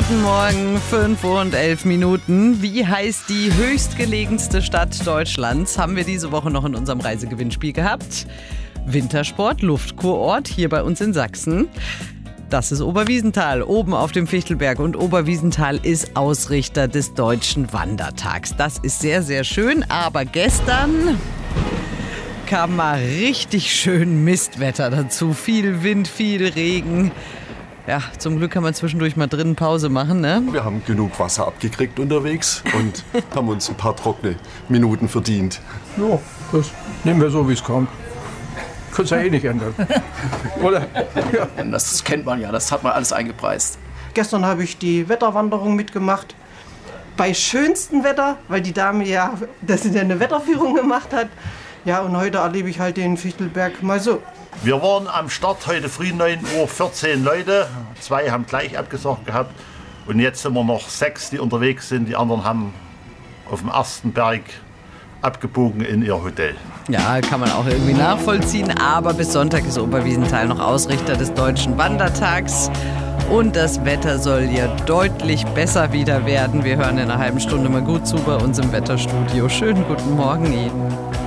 Guten Morgen, 5:11. Wie heißt die höchstgelegenste Stadt Deutschlands? Haben wir diese Woche noch in unserem Reisegewinnspiel gehabt. Wintersport, Luftkurort hier bei uns in Sachsen. Das ist Oberwiesenthal, oben auf dem Fichtelberg. Und Oberwiesenthal ist Ausrichter des Deutschen Wandertags. Das ist sehr, sehr schön. Aber gestern kam mal richtig schön Mistwetter dazu. Viel Wind, viel Regen. Ja, zum Glück kann man zwischendurch mal drinnen Pause machen, ne? Wir haben genug Wasser abgekriegt unterwegs und haben uns ein paar trockene Minuten verdient. Ja, das nehmen wir so, wie es kommt. Kannst ja eh nicht ändern. Oder? Ja. Das kennt man ja, das hat man alles eingepreist. Gestern habe ich die Wetterwanderung mitgemacht. Bei schönstem Wetter, weil die Dame ja eine Wetterführung gemacht hat. Ja, und heute erlebe ich halt den Fichtelberg mal so. Wir waren am Start heute früh 9:14 Uhr Leute. 2 haben gleich abgesagt gehabt. Und jetzt sind wir noch 6, die unterwegs sind. Die anderen haben auf dem ersten Berg abgebogen in ihr Hotel. Ja, kann man auch irgendwie nachvollziehen. Aber bis Sonntag ist Oberwiesenthal noch Ausrichter des Deutschen Wandertags. Und das Wetter soll ja deutlich besser wieder werden. Wir hören in einer halben Stunde mal gut zu bei uns im Wetterstudio. Schönen guten Morgen Ihnen.